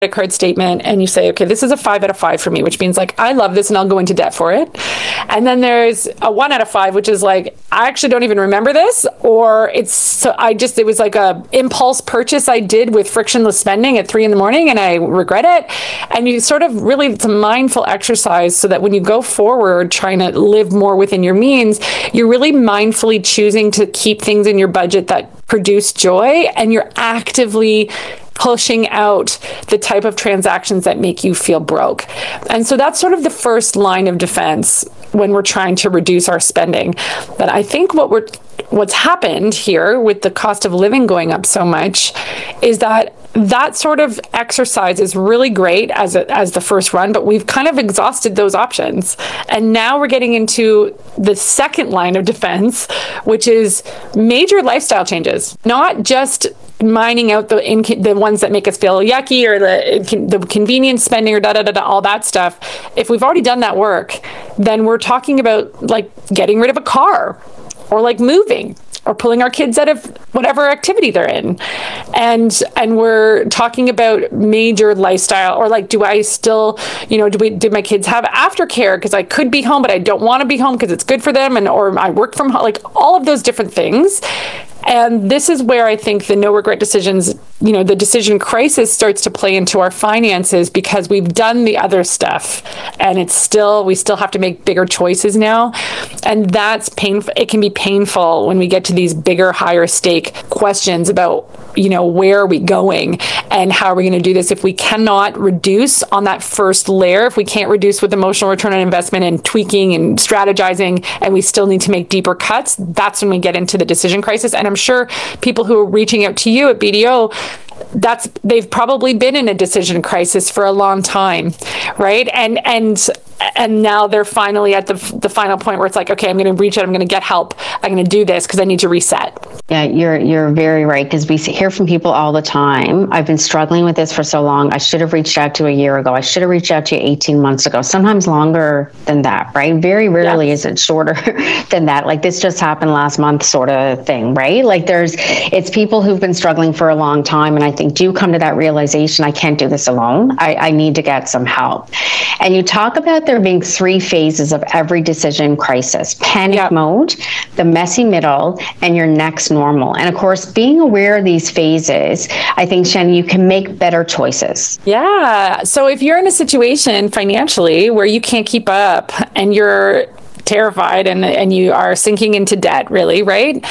card statement and you say, okay, this is a 5 out of 5 for me, which means like, I love this and I'll go into debt for it. And then there's a 1 out of 5, which is like, I actually don't even remember this, or it was like a impulse purchase I did with frictionless spending at 3 a.m. and I regret it. And you sort of really, it's a mindful exercise so that when you go forward trying to live more within your means, you're really mindfully choosing to keep things in your budget that produce joy, and you're actively pushing out the type of transactions that make you feel broke. And so that's sort of the first line of defense when we're trying to reduce our spending. But I think what's happened here with the cost of living going up so much is that sort of exercise is really great as the first run, but we've kind of exhausted those options. And now we're getting into the second line of defense, which is major lifestyle changes, not just mining out the ones that make us feel yucky, or the convenience spending, or all that stuff. If we've already done that work, then we're talking about like getting rid of a car, or like moving, or pulling our kids out of whatever activity they're in. And we're talking about major lifestyle, or like, do I still, do my kids have aftercare? Because I could be home, but I don't want to be home because it's good for them. Or I work from home, like all of those different things. And this is where I think the no regret decisions, the decision crisis starts to play into our finances, because we've done the other stuff and we still have to make bigger choices now. And that's painful. It can be painful when we get to these bigger, higher stake questions about, where are we going and how are we going to do this? If we cannot reduce on that first layer, if we can't reduce with emotional return on investment and tweaking and strategizing, and we still need to make deeper cuts, that's when we get into the decision crisis. And I'm sure people who are reaching out to you at BDO, they've probably been in a decision crisis for a long time, right? And now they're finally at the final point where it's like, okay, I'm going to reach out, I'm going to get help, I'm going to do this because I need to reset. Yeah, you're very right, because we hear from people all the time, I've been struggling with this for so long, I should have reached out to a year ago, I should have reached out to you 18 months ago, sometimes longer than that, right? Very rarely is it shorter than that, like this just happened last month sort of thing, right? Like it's people who've been struggling for a long time, and I think do come to that realization, I can't do this alone, I need to get some help. And you talk about there being 3 phases of every decision crisis: panic mode, the messy middle, and your next normal. And of course, being aware of these phases, I think, Shannon, you can make better choices. Yeah. So if you're in a situation financially where you can't keep up and you're terrified and you are sinking into debt, really, right?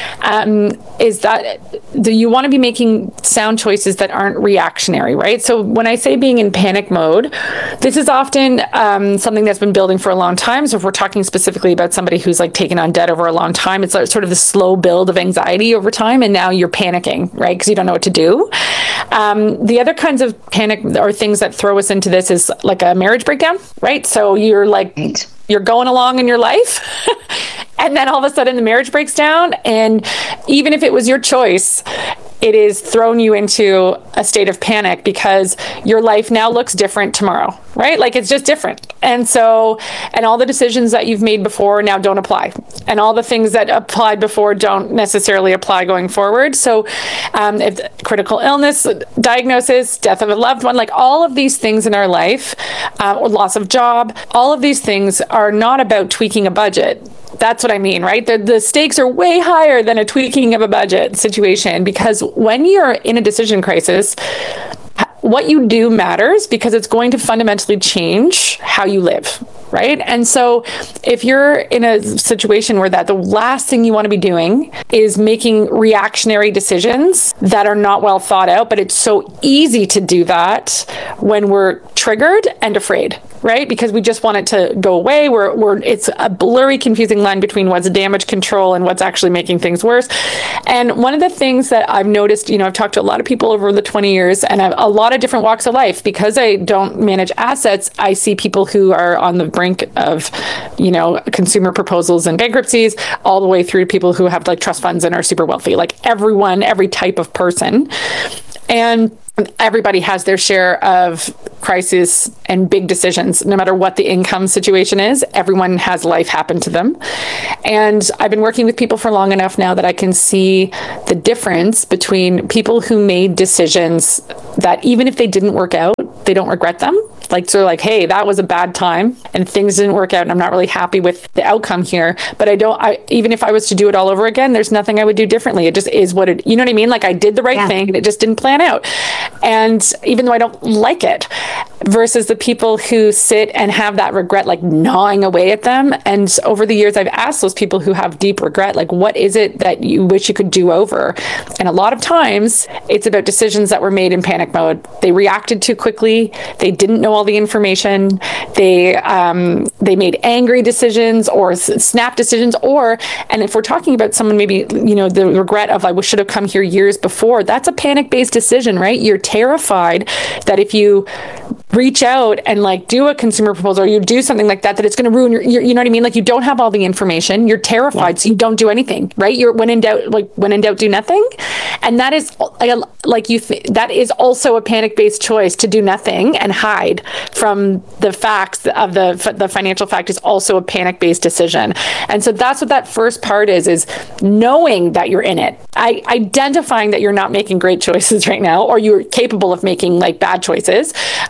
Do you want to be making sound choices that aren't reactionary, right? So when I say being in panic mode, this is often something that's been building for a long time. So if we're talking specifically about somebody who's like taken on debt over a long time, it's like sort of the slow build of anxiety over time, and now you're panicking, right? Because you don't know what to do. The other kinds of panic or things that throw us into this is like a marriage breakdown, right? So you're like, you're going along in your life and then all of a sudden the marriage breaks down, and even if it was your choice, it is thrown you into a state of panic because your life now looks different tomorrow, right? Like it's just different. And all the decisions that you've made before now don't apply. And all the things that applied before don't necessarily apply going forward. So if critical illness, diagnosis, death of a loved one, like all of these things in our life, or loss of job, all of these things are not about tweaking a budget. That's what I mean, right? The stakes are way higher than a tweaking of a budget situation, because when you're in a decision crisis, what you do matters, because it's going to fundamentally change how you live, right? And so if you're in a situation where the last thing you want to be doing is making reactionary decisions that are not well thought out, but it's so easy to do that when we're triggered and afraid, right? Because we just want it to go away. It's a blurry, confusing line between what's damage control and what's actually making things worse. And one of the things that I've noticed, I've talked to a lot of people over the 20 years and a lot of different walks of life. Because I don't manage assets, I see people who are on the brink of, consumer proposals and bankruptcies, all the way through to people who have like trust funds and are super wealthy, like every type of person. And everybody has their share of crisis and big decisions, no matter what the income situation is. Everyone has life happen to them. And I've been working with people for long enough now that I can see the difference between people who made decisions that even if they didn't work out, they don't regret them. Like, so like, hey, that was a bad time and things didn't work out and I'm not really happy with the outcome here. But even if I was to do it all over again, there's nothing I would do differently. It just is what it, you know what I mean? Like, I did the right thing and it just didn't plan out. And even though I don't like it, versus the people who sit and have that regret, like gnawing away at them. And over the years, I've asked those people who have deep regret, like, what is it that you wish you could do over? And a lot of times it's about decisions that were made in panic mode. They reacted too quickly. They didn't know all the information. They made angry decisions or snap decisions, and if we're talking about someone, maybe, the regret of, I should have come here years before, that's a panic-based decision, right? You're terrified that if you reach out and do a consumer proposal or you do something like that, that it's going to ruin your, you know what I mean? Like, you don't have all the information. You're terrified. So you don't do anything, right? When in doubt, do nothing. And that is that is also a panic-based choice, to do nothing and hide from the facts of the financial fact is also a panic-based decision. And so that's what that first part is knowing that you're in it, identifying that you're not making great choices right now, or you're capable of making bad choices.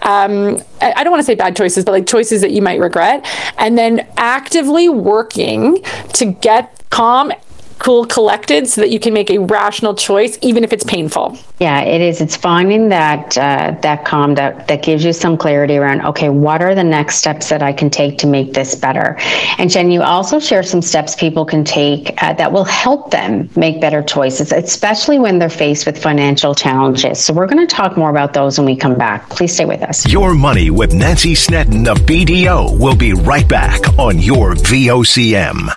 I don't want to say bad choices, but choices that you might regret, and then actively working to get calm, cool, collected, so that you can make a rational choice, even if it's painful. Yeah, it is. It's finding that calm that gives you some clarity around, okay, what are the next steps that I can take to make this better? And Jen, you also share some steps people can take that will help them make better choices, especially when they're faced with financial challenges. So we're going to talk more about those when we come back. Please stay with us. Your Money with Nancy Snedden of BDO will be right back on your VOCM.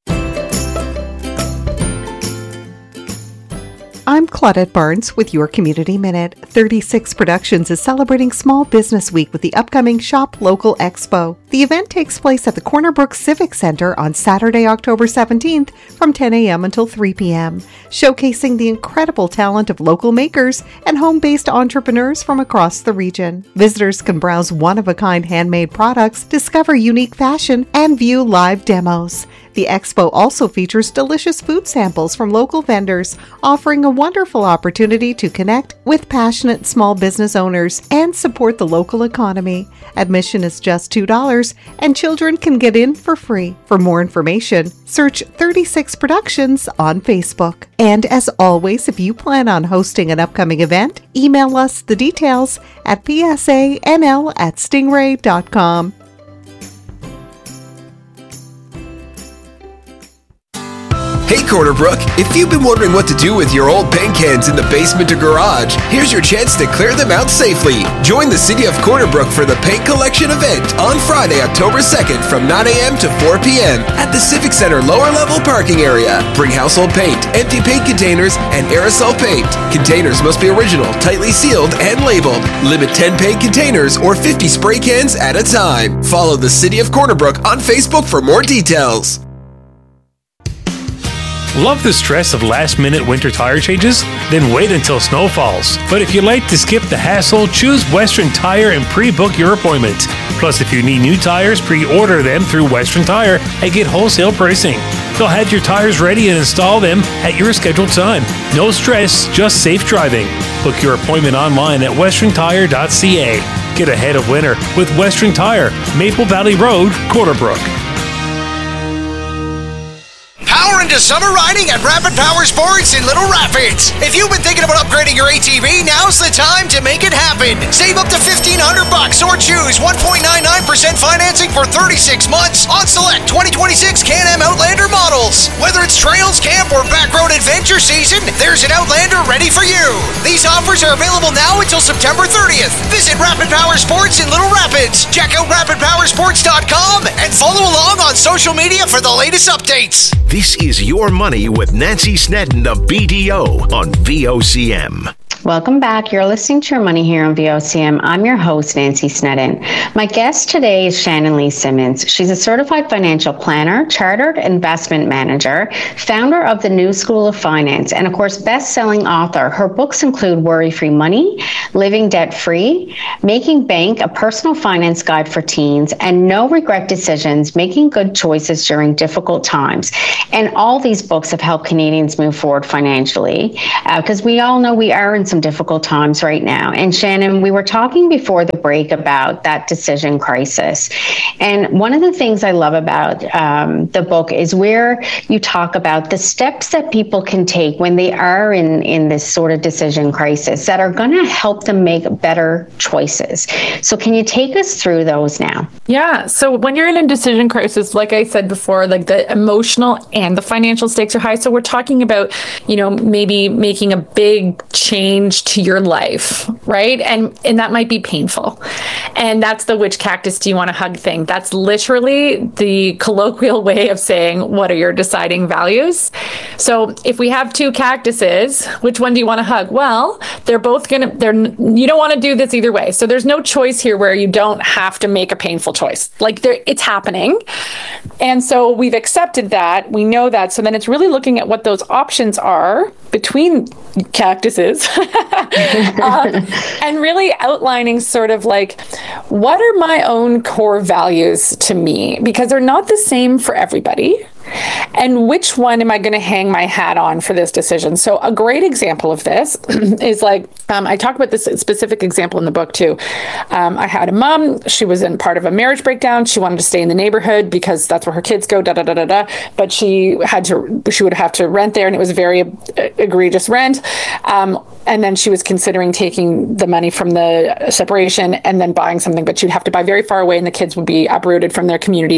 I'm Claudette Barnes with your Community Minute. 36 Productions is celebrating Small Business Week with the upcoming Shop Local Expo. The event takes place at the Corner Brook Civic Center on Saturday, October 17th from 10 a.m. until 3 p.m., showcasing the incredible talent of local makers and home-based entrepreneurs from across the region. Visitors can browse one-of-a-kind handmade products, discover unique fashion, and view live demos. The expo also features delicious food samples from local vendors, offering a wonderful opportunity to connect with passionate small business owners and support the local economy. Admission is just $2, and children can get in for free. For more information, search 36 Productions on Facebook. And as always, if you plan on hosting an upcoming event, email us the details at psanl@stingray.com. Hey Corner Brook, if you've been wondering what to do with your old paint cans in the basement or garage, here's your chance to clear them out safely. Join the City of Corner Brook for the Paint Collection event on Friday, October 2nd from 9 a.m. to 4 p.m. at the Civic Center lower level parking area. Bring household paint, empty paint containers, and aerosol paint. Containers must be original, tightly sealed, and labeled. Limit 10 paint containers or 50 spray cans at a time. Follow the City of Corner Brook on Facebook for more details. Love the stress of last-minute winter tire changes? Then wait until snow falls. But if you like to skip the hassle, choose Western Tire and pre-book your appointment. Plus, if you need new tires, pre-order them through Western Tire and get wholesale pricing. They'll have your tires ready and install them at your scheduled time. No stress, just safe driving. Book your appointment online at westerntire.ca. Get ahead of winter with Western Tire, Maple Valley Road, Corner Brook. Power into summer riding at Rapid Power Sports in Little Rapids. If you've been thinking about upgrading your ATV, now's the time to make it happen. Save up to $1,500 or choose 1.99% financing for 36 months on select 2026 Can-Am Outlander models. Whether it's trails, camp, or backroad adventure season, there's an Outlander ready for you. These offers are available now until September 30th. Visit Rapid Power Sports in Little Rapids. Check out rapidpowersports.com and follow along on social media for the latest updates. This is Your Money with Nancy Snedden of BDO on VOCM. Welcome back. You're listening to Your Money here on VOCM. I'm your host, Nancy Sneddon. My guest today is Shannon Lee Simmons. She's a certified financial planner, chartered investment manager, founder of the New School of Finance, and of course, best-selling author. Her books include Worry-Free Money, Living Debt-Free, Making Bank, a personal finance guide for teens, and No Regret Decisions, Making Good Choices During Difficult Times. And all these books have helped Canadians move forward financially, because we all know we are in some difficult times right now. And Shannon, we were talking before the break about that decision crisis. And one of the things I love about the book is where you talk about the steps that people can take when they are in this sort of decision crisis that are going to help them make better choices. So can you take us through those now? Yeah. So when you're in a decision crisis, like I said before, like the emotional and the financial stakes are high. So we're talking about, maybe making a big change to your life, right? And that might be painful. And that's the which cactus do you want to hug thing. That's literally the colloquial way of saying, what are your deciding values? So if we have two cactuses, which one do you want to hug? Well, you don't want to do this either way. So there's no choice here where you don't have to make a painful choice. It's happening. And so we've accepted that. We know that. So then it's really looking at what those options are between cactuses and really outlining sort of like, what are my own core values to me? Because they're not the same for everybody. And which one am I going to hang my hat on for this decision? So a great example of this is like, I talk about this specific example in the book too. I had a mom, she was in part of a marriage breakdown. She wanted to stay in the neighborhood because that's where her kids go, but she would have to rent there, and it was a very egregious rent. And then she was considering taking the money from the separation and then buying something, but she'd have to buy very far away and the kids would be uprooted from their community,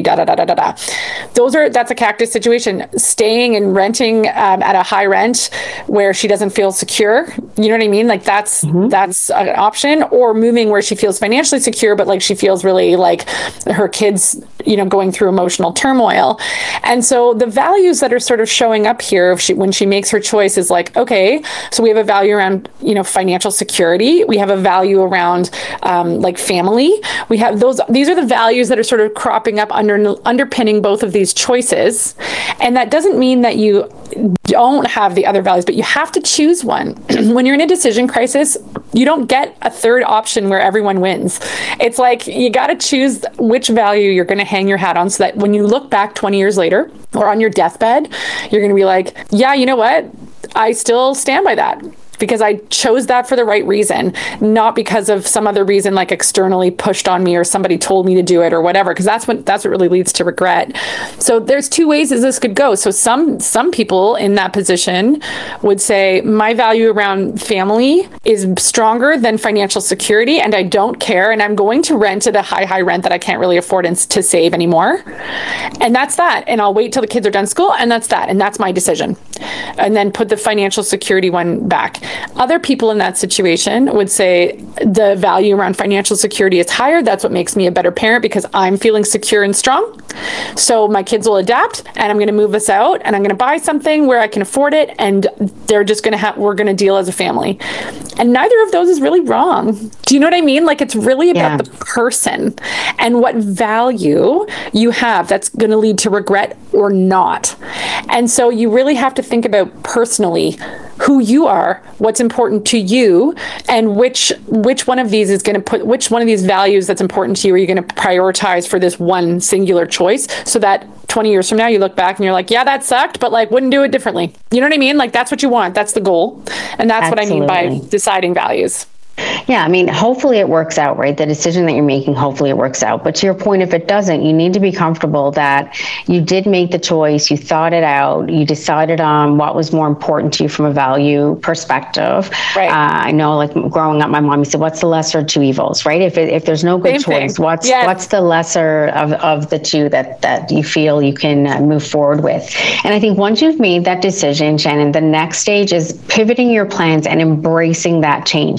That's a cactus situation. Staying and renting at a high rent where she doesn't feel secure. You know what I mean? Like that's an option. Or moving where she feels financially secure, but like she feels really like her kids, going through emotional turmoil. And so the values that are sort of showing up here when she makes her choice is like, okay, so we have a value around, financial security. We have a value around like family. We have these are the values that are sort of cropping up underpinning both of these choices. And that doesn't mean that you don't have the other values, but you have to choose one. When you're in a decision crisis, you don't get a third option where everyone wins. It's like you got to choose which value you're going to hang your hat on, so that when you look back 20 years later or on your deathbed, you're going to be like, yeah, you know what? I still stand by that. Because I chose that for the right reason, not because of some other reason like externally pushed on me or somebody told me to do it or whatever, because that's what really leads to regret. So there's two ways as this could go. So some people in that position would say, my value around family is stronger than financial security, and I don't care, and I'm going to rent at a high rent that I can't really afford to save anymore. And that's that. And I'll wait till the kids are done school, and that's that. And that's my decision. And then put the financial security one back. Other people in that situation would say the value around financial security is higher. That's what makes me a better parent, because I'm feeling secure and strong. So my kids will adapt, and I'm going to move us out, and I'm going to buy something where I can afford it, and they're just going to we're going to deal as a family. And neither of those is really wrong. Do you know what I mean? Like, it's really about the person and what value you have that's going to lead to regret or not. And so you really have to think about personally who you are, what's important to you, and which one of these is going to put, which one of these values that's important to you are you going to prioritize for this one singular choice, so that 20 years from now you look back and you're like, yeah, that sucked, but like wouldn't do it differently. You know what I mean? Like, that's what you want. That's the goal. And that's Absolutely. What I mean by deciding values. Yeah, I mean, hopefully it works out, right? The decision that you're making, hopefully it works out. But to your point, if it doesn't, you need to be comfortable that you did make the choice, you thought it out, you decided on what was more important to you from a value perspective. Right. I know, like growing up, my mom used to say, what's the lesser of two evils, right? If there's no good choice, what's the lesser of the two that you feel you can move forward with? And I think once you've made that decision, Shannon, the next stage is pivoting your plans and embracing that change. So how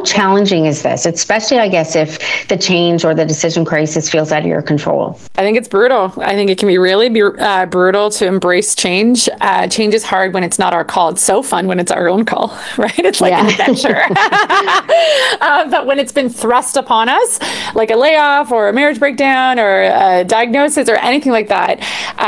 challenging is this, especially, I guess, if the change or the decision crisis feels out of your control? I think it's brutal. I think it can be really brutal to embrace change. Change is hard when it's not our call. It's so fun when it's our own call, right? It's like an adventure. But when it's been thrust upon us, like a layoff or a marriage breakdown or a diagnosis or anything like that,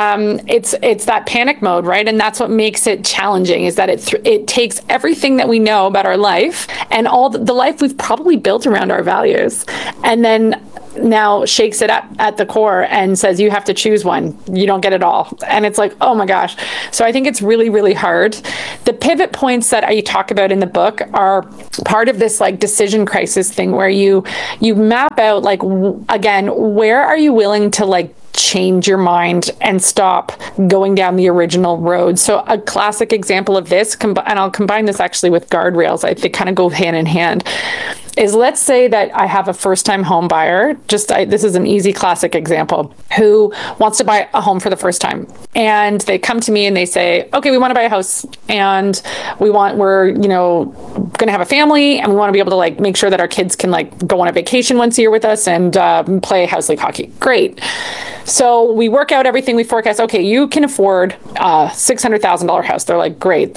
it's that panic mode, right? And that's what makes it challenging, is that it takes everything that we know about our life and all the life we've probably built around our values, and then now shakes it up at the core and says, you have to choose one. You don't get it all. And it's like, oh my gosh. So I think it's really, really hard. The pivot points that I talk about in the book are part of this like decision crisis thing where you map out, like, again, where are you willing to like change your mind and stop going down the original road. So a classic example of this, and I'll combine this actually with guardrails, they kind of go hand in hand, is let's say that I have a first-time home buyer, this is an easy classic example, who wants to buy a home for the first time. And they come to me and they say, okay, we want to buy a house and we're going to have a family and we want to be able to like make sure that our kids can like go on a vacation once a year with us and play house league hockey. Great. So we work out everything, we forecast, okay, you can afford a $600,000 house. They're like, great,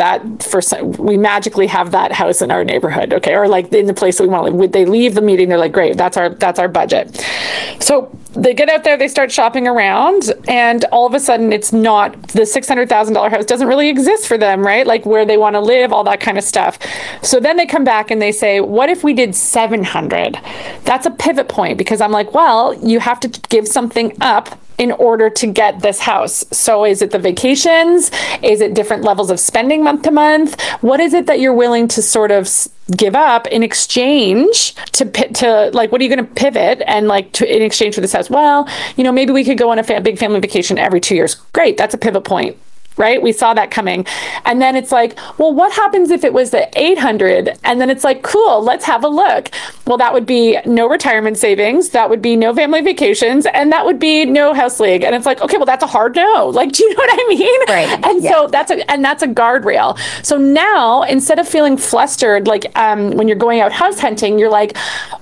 we magically have that house in our neighborhood, okay, or like in the place that we want to live. They leave the meeting, they're like, great, that's our budget. So they get out there, they start shopping around, and all of a sudden it's not, the $600,000 house doesn't really exist for them, right? Like where they want to live, all that kind of stuff. So then they come back and they say, what if we did 700? That's a pivot point, because I'm like, well, you have to give something up in order to get this house. So is it the vacations? Is it different levels of spending month to month? What is it that you're willing to sort of give up in exchange to like, what are you going to pivot and like in exchange for this house? Well, maybe we could go on a big family vacation every 2 years. Great. That's a pivot point. Right? We saw that coming. And then it's like, well, what happens if it was the 800? And then it's like, cool, let's have a look. Well, that would be no retirement savings. That would be no family vacations. And that would be no house league. And it's like, okay, well, that's a hard no. Like, do you know what I mean? Right. And so that's a guardrail. So now instead of feeling flustered, like when you're going out house hunting, you're like,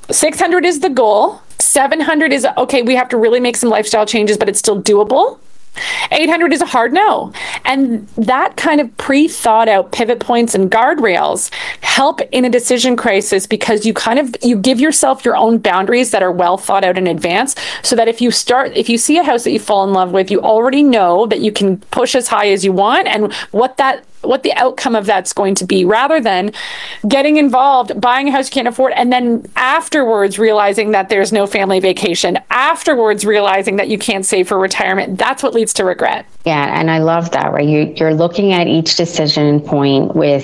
600 is the goal. 700 is, okay, we have to really make some lifestyle changes, but it's still doable. 800 is a hard no. And that kind of pre-thought out pivot points and guardrails help in a decision crisis, because you give yourself your own boundaries that are well thought out in advance, so that if you see a house that you fall in love with, you already know that you can push as high as you want and what the outcome of that's going to be, rather than getting involved, buying a house you can't afford, and then afterwards realizing that there's no family vacation, afterwards realizing that you can't save for retirement. That's what leads to regret. Yeah, and I love that, right? You're looking at each decision point with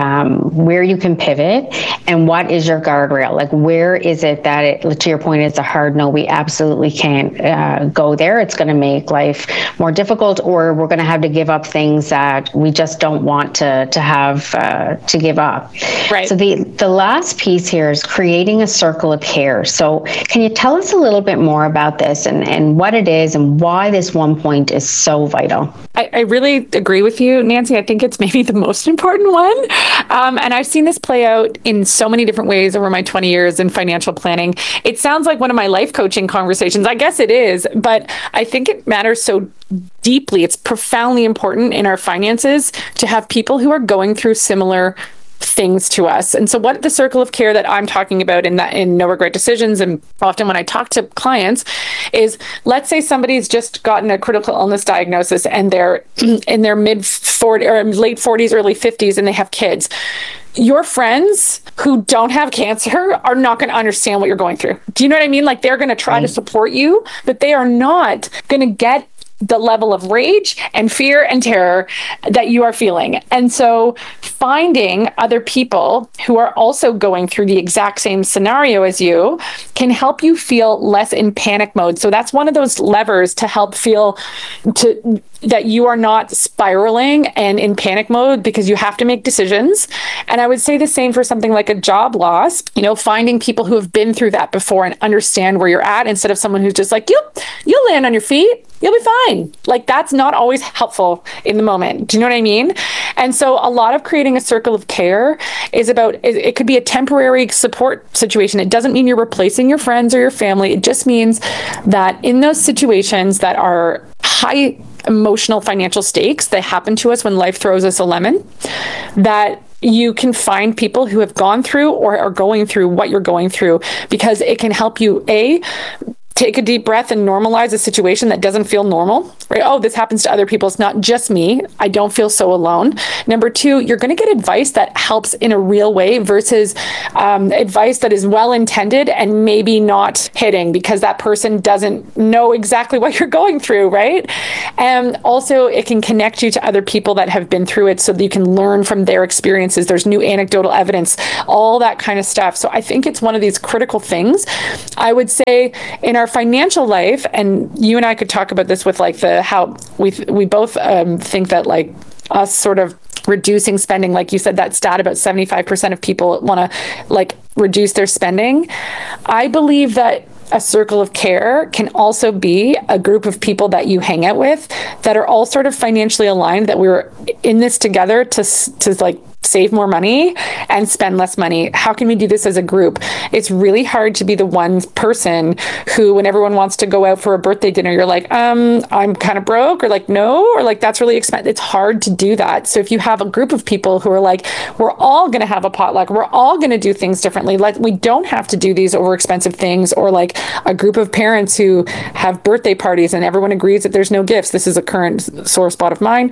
where you can pivot and what is your guardrail. Like, where is it that to your point, it's a hard no, we absolutely can't go there. It's going to make life more difficult, or we're going to have to give up things that we just don't want to have to give up. Right. So the last piece here is creating a circle of care. So can you tell us a little bit more about this and what it is and why this one point is so vital? I really agree with you, Nancy. I think it's maybe the most important one. And I've seen this play out in so many different ways over my 20 years in financial planning. It sounds like one of my life coaching conversations. I guess it is, but I think it matters so deeply. It's profoundly important in our finances to have people who are going through similar things to us. And so what the circle of care that I'm talking about in No Regret Decisions, and often when I talk to clients, is, let's say somebody's just gotten a critical illness diagnosis and they're in their late 40s, early 50s, and they have kids. Your friends who don't have cancer are not going to understand what you're going through. Do you know what I mean? Like, they're going to try to support you, but they are not going to get the level of rage and fear and terror that you are feeling. And so finding other people who are also going through the exact same scenario as you can help you feel less in panic mode. So that's one of those levers to help feel that you are not spiraling and in panic mode, because you have to make decisions. And I would say the same for something like a job loss, finding people who have been through that before and understand where you're at, instead of someone who's just like, you'll land on your feet. you'll be fine. Like, that's not always helpful in the moment. Do you know what I mean? And so a lot of creating a circle of care is about, it could be a temporary support situation. It doesn't mean you're replacing your friends or your family. It just means that in those situations that are high emotional financial stakes that happen to us when life throws us a lemon, that you can find people who have gone through or are going through what you're going through, because it can help you, take a deep breath and normalize a situation that doesn't feel normal, right? Oh, this happens to other people. It's not just me. I don't feel so alone. Number two, you're going to get advice that helps in a real way versus advice that is well-intended and maybe not hitting because that person doesn't know exactly what you're going through, right? And also it can connect you to other people that have been through it so that you can learn from their experiences. There's new anecdotal evidence, all that kind of stuff. So I think it's one of these critical things. I would say in our financial life, and you and I could talk about this with like how we both think that like us sort of reducing spending, like you said, that stat about 75% of people want to like reduce their spending. I believe that a circle of care can also be a group of people that you hang out with that are all sort of financially aligned, that we're in this together to like save more money and spend less money. How can we do this as a group? It's really hard to be the one person who, when everyone wants to go out for a birthday dinner, you're like, I'm kind of broke, or like, no, or like, that's really expensive. It's hard to do that. So if you have a group of people who are like, we're all going to have a potluck, we're all going to do things differently. Like, we don't have to do these over expensive things, or like a group of parents who have birthday parties and everyone agrees that there's no gifts. This is a current sore spot of mine.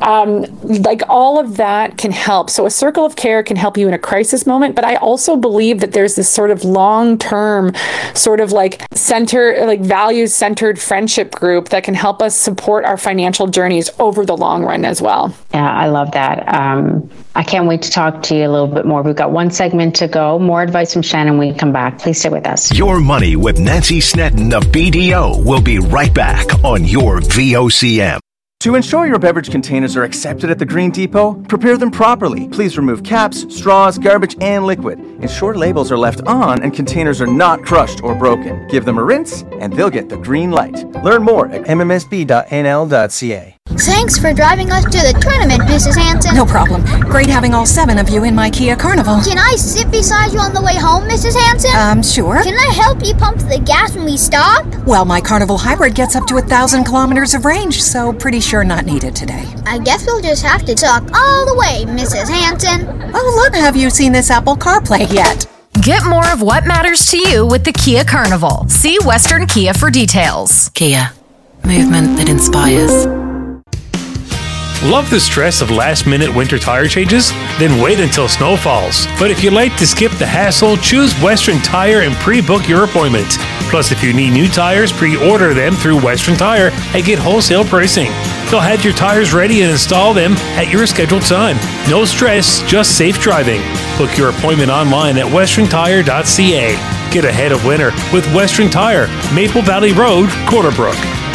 Like, all of that can help. So a circle of care can help you in a crisis moment, but I also believe that there's this sort of long-term sort of like values-centered friendship group that can help us support our financial journeys over the long run as well. Yeah, I love that. I can't wait to talk to you a little bit more. We've got one segment to go. More advice from Shannon when we come back. Please stay with us. Your Money with Nancy Snedden of BDO will be right back on your VOCM. To ensure your beverage containers are accepted at the Green Depot, prepare them properly. Please remove caps, straws, garbage, and liquid. Ensure labels are left on and containers are not crushed or broken. Give them a rinse, and they'll get the green light. Learn more at mmsb.nl.ca. Thanks for driving us to the tournament, Mrs. Hanson. No problem. Great having all 7 of you in my Kia Carnival. Can I sit beside you on the way home, Mrs. Hanson? Sure. Can I help you pump the gas when we stop? Well, my Carnival Hybrid gets up to 1,000 kilometers of range, so pretty sure not needed today. I guess we'll just have to talk all the way, Mrs. Hanson. Oh, look, have you seen this Apple CarPlay yet? Get more of what matters to you with the Kia Carnival. See Western Kia for details. Kia. Movement that inspires. Love the stress of last-minute winter tire changes? Then wait until snow falls. But if you like to skip the hassle, choose Western Tire and pre-book your appointment. Plus, if you need new tires, pre-order them through Western Tire and get wholesale pricing. They'll have your tires ready and install them at your scheduled time. No stress, just safe driving. Book your appointment online at westerntire.ca. Get ahead of winter with Western Tire, Maple Valley Road, Corner Brook.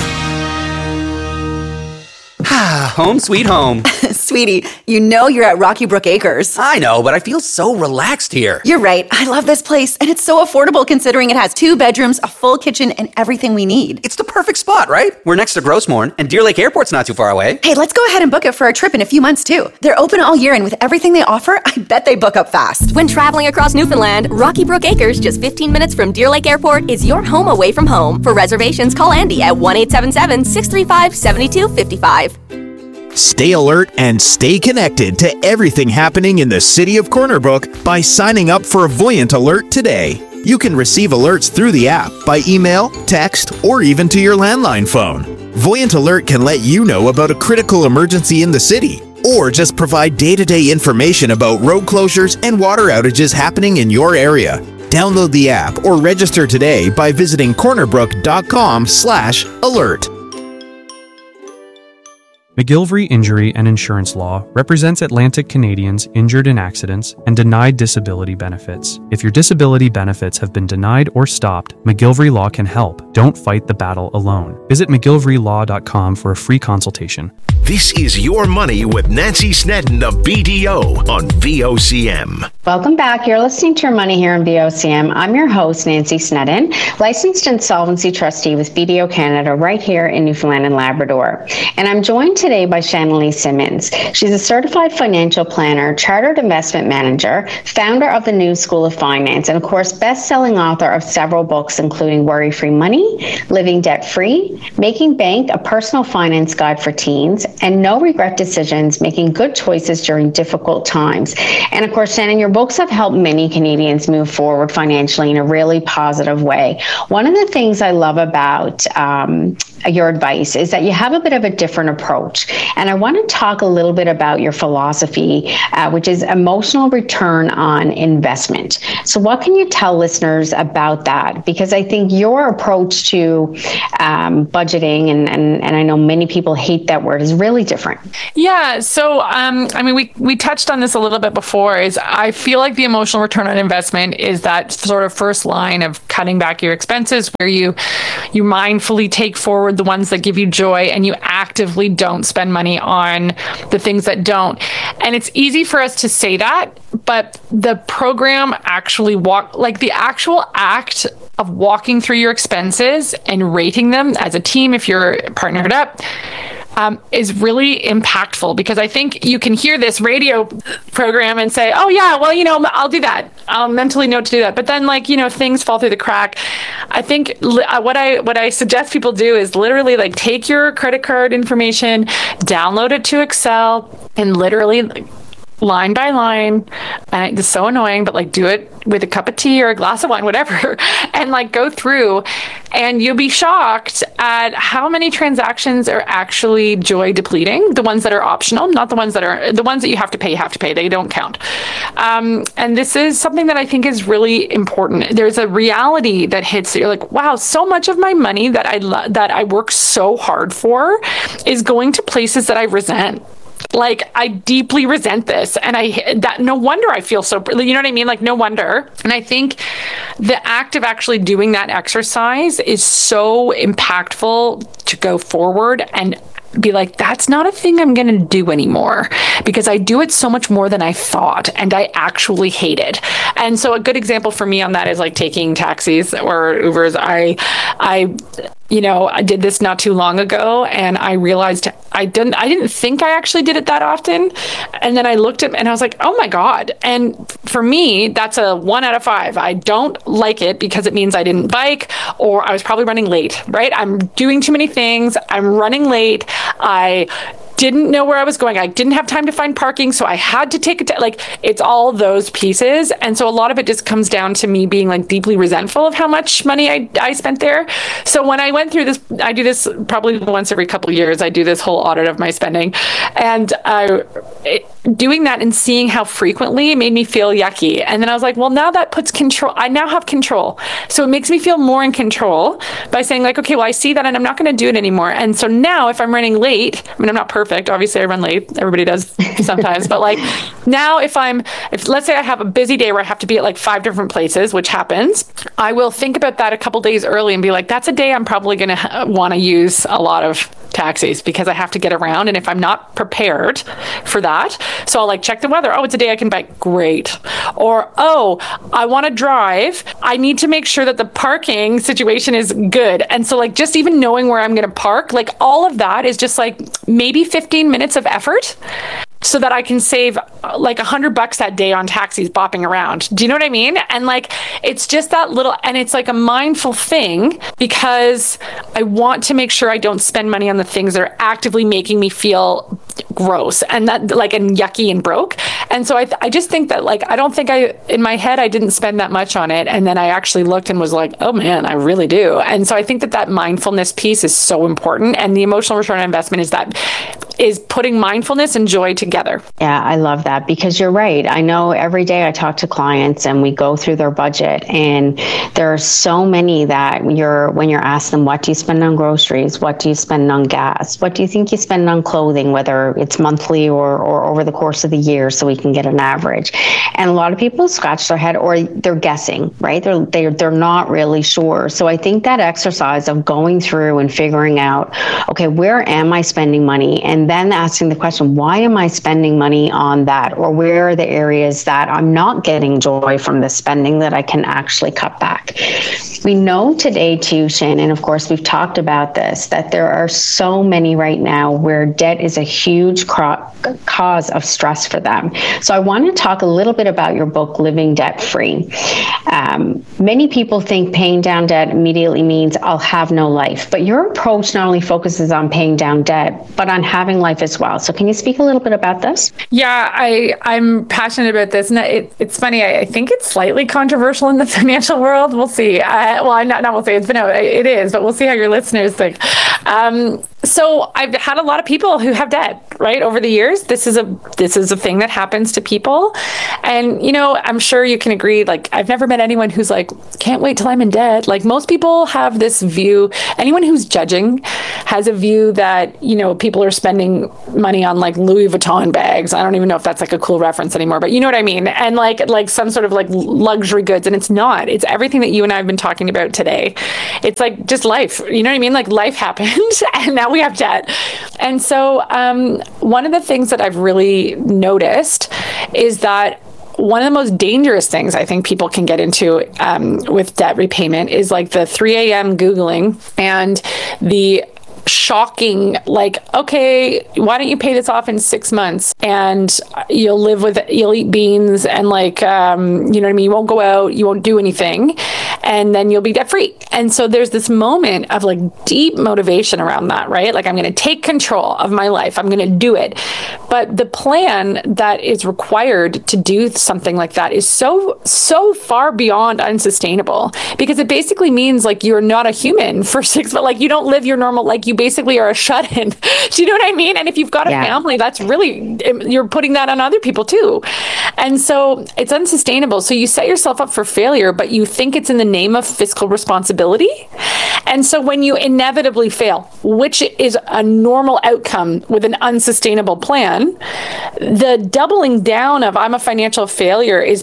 Home sweet home. Sweetie, you know you're at Rocky Brook Acres. I know, but I feel so relaxed here. You're right. I love this place, and it's so affordable considering it has 2 bedrooms, a full kitchen, and everything we need. It's the perfect spot, right? We're next to Grossmorn, and Deer Lake Airport's not too far away. Hey, let's go ahead and book it for a trip in a few months, too. They're open all year, and with everything they offer, I bet they book up fast. When traveling across Newfoundland, Rocky Brook Acres, just 15 minutes from Deer Lake Airport, is your home away from home. For reservations, call Andy at 1-877-635-7255. Stay alert and stay connected to everything happening in the city of Corner Brook by signing up for Voyant Alert today. You can receive alerts through the app, by email, text, or even to your landline phone. Voyant Alert can let you know about a critical emergency in the city, or just provide day-to-day information about road closures and water outages happening in your area. Download the app or register today by visiting cornerbrook.com/alert. McGillivray Injury and Insurance Law represents Atlantic Canadians injured in accidents and denied disability benefits. If your disability benefits have been denied or stopped, McGillivray Law can help. Don't fight the battle alone. Visit McGillivraylAw.com for a free consultation. This is Your Money with Nancy Snedden of BDO on VOCM. Welcome back. You're listening to Your Money here on VOCM. I'm your host, Nancy Snedden, licensed insolvency trustee with BDO Canada right here in Newfoundland and Labrador. And I'm joined today by Shannon Simmons. She's a certified financial planner, chartered investment manager, founder of the New School of Finance, and of course, best-selling author of several books, including Worry-Free Money, Living Debt-Free, Making Bank, a personal finance guide for teens, and No Regret Decisions, Making Good Choices During Difficult Times. And of course, Shannon, your books have helped many Canadians move forward financially in a really positive way. One of the things I love about your advice is that you have a bit of a different approach. And I want to talk a little bit about your philosophy, which is emotional return on investment. So what can you tell listeners about that? Because I think your approach to budgeting, and I know many people hate that word, is really different. Yeah. So, I mean, we touched on this a little bit before, is I feel like the emotional return on investment is that sort of first line of cutting back your expenses, where you mindfully take forward the ones that give you joy and you actively don't spend money on the things that don't. And it's easy for us to say that, but the program actually the actual act of walking through your expenses and rating them as a team, if you're partnered up, is really impactful, because I think you can hear this radio program and say, oh yeah, well, I'll do that. I'll mentally note to do that. But then things fall through the crack. I think what I suggest people do is literally take your credit card information, download it to Excel, and literally line by line, and it's so annoying, but do it with a cup of tea or a glass of wine, whatever, and go through, and you'll be shocked at how many transactions are actually joy depleting. The ones that are optional, not the ones that you have to pay, they don't count. And this is something that I think is really important. There's a reality that hits that you're like, wow, so much of my money that I work so hard for is going to places that I resent. I deeply resent this, and no wonder I feel so, you know what I mean? No wonder. And I think the act of actually doing that exercise is so impactful to go forward and be like, that's not a thing I'm going to do anymore, because I do it so much more than I thought, and I actually hate it. And so a good example for me on that is taking taxis or Ubers. I did this not too long ago, and I realized I didn't think I actually did it that often. And then I looked at it and I was like, oh my God. And for me, that's a 1 out of 5. I don't like it because it means I didn't bike, or I was probably running late, right? I'm doing too many things. I'm running late. I didn't know where I was going. I didn't have time to find parking, so I had to take it. It's all those pieces, and so a lot of it just comes down to me being deeply resentful of how much money I spent there. So when I went through this, I do this probably once every couple of years. I do this whole audit of my spending, and doing that and seeing how frequently it made me feel yucky. And then I was like, well, now that puts control. I now have control, so it makes me feel more in control by saying okay, well, I see that, and I'm not going to do it anymore. And so now, if I'm running late, I'm not perfect. Obviously, I run late. Everybody does sometimes. But now, if let's say I have a busy day where I have to be at 5 different places, which happens, I will think about that a couple days early and be like, that's a day I'm probably going to want to use a lot of taxis, because I have to get around. And if I'm not prepared for that, so I'll check the weather. Oh, it's a day I can bike. Great. Or, oh, I want to drive. I need to make sure that the parking situation is good. And so just even knowing where I'm going to park, all of that is just maybe 15 minutes of effort, so that I can save $100 that day on taxis bopping around. Do you know what I mean? And it's just that little, and it's a mindful thing, because I want to make sure I don't spend money on the things that are actively making me feel gross and that and yucky and broke. And so I just think that I don't think in my head, I didn't spend that much on it. And then I actually looked and was like, oh man, I really do. And so I think that mindfulness piece is so important. And the emotional return on investment is that is putting mindfulness and joy together. Yeah, I love that, because you're right. I know every day I talk to clients and we go through their budget, and there are so many that when you're asked them, what do you spend on groceries? What do you spend on gas? What do you think you spend on clothing, whether it's monthly or over the course of the year, so we can get an average? And a lot of people scratch their head, or they're guessing, right? They're not really sure. So I think that exercise of going through and figuring out, okay, where am I spending money? And then asking the question, why am I spending money on that? Or where are the areas that I'm not getting joy from the spending that I can actually cut back? We know today too, Shannon, of course, we've talked about this, that there are so many right now where debt is a huge cause of stress for them. So I want to talk a little bit about your book, Living Debt Free. Many people think paying down debt immediately means I'll have no life, but your approach not only focuses on paying down debt, but on having life as well. So can you speak a little bit about this? Yeah, I'm passionate about this. And it's funny, I think it's slightly controversial in the financial world. We'll see. We'll see. It is, but we'll see how your listeners think. So I've had a lot of people who have debt, right, over the years. This is a thing that happens to people. And, I'm sure you can agree, like, I've never met anyone who's like, can't wait till I'm in debt. Like, most people have this view. Anyone who's judging has a view that, people are spending money on like Louis Vuitton bags. I don't even know if that's like a cool reference anymore, but you know what I mean? And like some sort of like luxury goods. And it's not. It's everything that you and I have been talking about today. It's like just life. You know what I mean? Like, life happened and now we have debt. And so one of the things that I've really noticed is that one of the most dangerous things I think people can get into with debt repayment is like the 3 a.m. Googling and the shocking, like, okay, why don't you pay this off in 6 months and you'll eat beans and like, you know what I mean? You won't go out, you won't do anything, and then you'll be debt free. And so there's this moment of like deep motivation around that, right? Like, I'm going to take control of my life. I'm going to do it. But the plan that is required to do something like that is so far beyond unsustainable, because it basically means like you're not a human for 6 months. Like, you don't live your normal, like, you basically are a shut-in. Do you know what I mean? And if you've got a family, that's really, you're putting that on other people too. And so it's unsustainable. So you set yourself up for failure, but you think it's in the name of fiscal responsibility. And so when you inevitably fail, which is a normal outcome with an unsustainable plan, the doubling down of I'm a financial failure is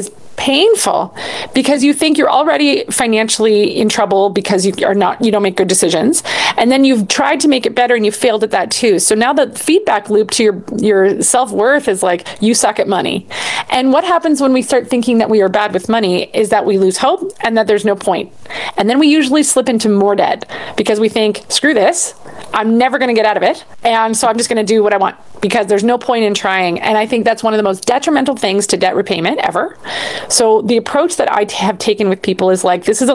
painful, because you think you're already financially in trouble because you don't make good decisions, and then you've tried to make it better and you failed at that too. So now the feedback loop to your self-worth is like, you suck at money. And what happens when we start thinking that we are bad with money is that we lose hope and that there's no point. And then we usually slip into more debt because we think, screw this, I'm never going to get out of it, and so I'm just going to do what I want because there's no point in trying. And I think that's one of the most detrimental things to debt repayment ever. So the approach that I have taken with people is like, this is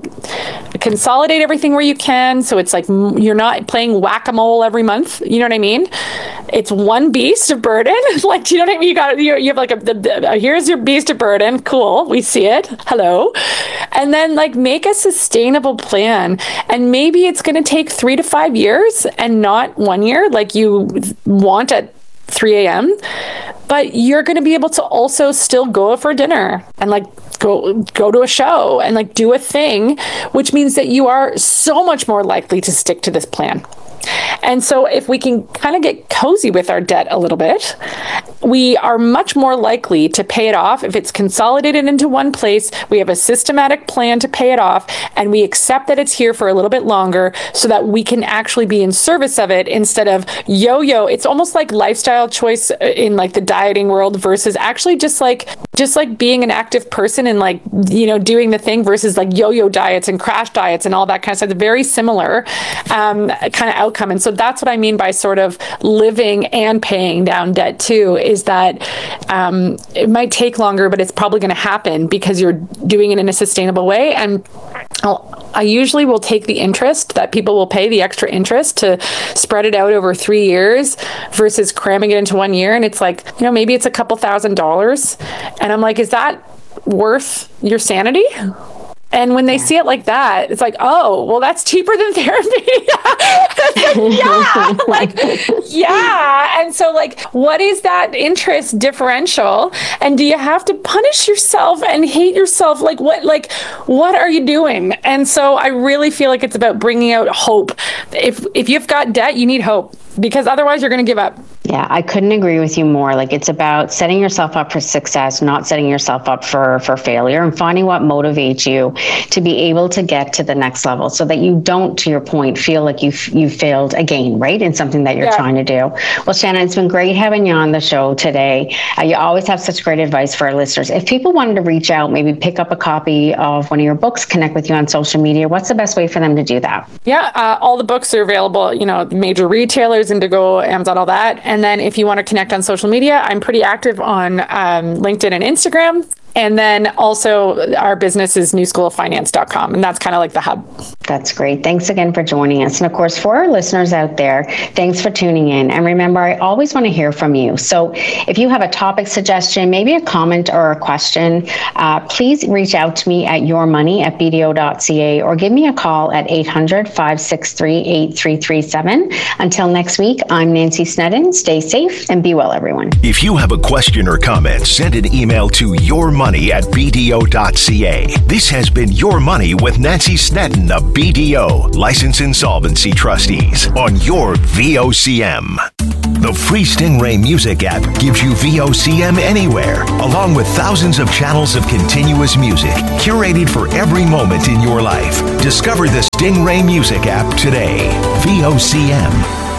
consolidate everything where you can. So it's like, you're not playing whack-a-mole every month. You know what I mean? It's one beast of burden. Like, you know what I mean? You have like here's your beast of burden. Cool. We see it. Hello. And then like make a sustainable plan. And maybe it's going to take 3 to 5 years and not 1 year like you want at 3 a.m. But you're going to be able to also still go for dinner and like go to a show and like do a thing, which means that you are so much more likely to stick to this plan. And so if we can kind of get cozy with our debt a little bit, we are much more likely to pay it off if it's consolidated into one place. We have a systematic plan to pay it off, and we accept that it's here for a little bit longer so that we can actually be in service of it instead of yo-yo. It's almost like lifestyle choice in like the dieting world versus actually just like being an active person and like, doing the thing versus like yo-yo diets and crash diets and all that kind of stuff. It's very similar kind of outcome. And so that's what I mean by sort of living and paying down debt too, is that it might take longer, but it's probably going to happen because you're doing it in a sustainable way. And I usually will take the interest that people will pay, the extra interest, to spread it out over 3 years versus cramming it into 1 year. And it's like, maybe it's a couple $1,000s. And I'm like, is that worth your sanity? And when they see it like that, it's like, oh, well, that's cheaper than therapy. Yeah. And so like, what is that interest differential? And do you have to punish yourself and hate yourself? Like what are you doing? And so I really feel like it's about bringing out hope. If you've got debt, you need hope, because otherwise you're going to give up. Yeah, I couldn't agree with you more. Like, it's about setting yourself up for success, not setting yourself up for failure, and finding what motivates you to be able to get to the next level, so that you don't, to your point, feel like you failed again, right, in something that you're trying to do. Well, Shannon, it's been great having you on the show today. You always have such great advice for our listeners. If people wanted to reach out, maybe pick up a copy of one of your books, connect with you on social media, what's the best way for them to do that? Yeah, all the books are available, major retailers, Indigo, Amazon, all that. And then if you want to connect on social media, I'm pretty active on LinkedIn and Instagram. And then also our business is newschooloffinance.com. And that's kind of like the hub. That's great. Thanks again for joining us. And of course, for our listeners out there, thanks for tuning in. And remember, I always want to hear from you. So if you have a topic suggestion, maybe a comment or a question, please reach out to me at yourmoney@bdo.ca or give me a call at 800-563-8337. Until next week, I'm Nancy Snedden. Stay safe and be well, everyone. If you have a question or comment, send an email to yourmoney@bdo.ca. This has been Your Money with Nancy Snedden of BDO, Licensed Insolvency Trustees, on your VOCM. The free Stingray Music app gives you VOCM anywhere, along with thousands of channels of continuous music, curated for every moment in your life. Discover the Stingray Music app today. VOCM.